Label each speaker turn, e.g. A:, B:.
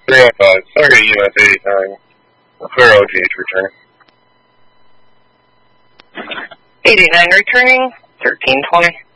A: 305. Target UF 89. Clear OGH returning.
B: 89 returning. 1320.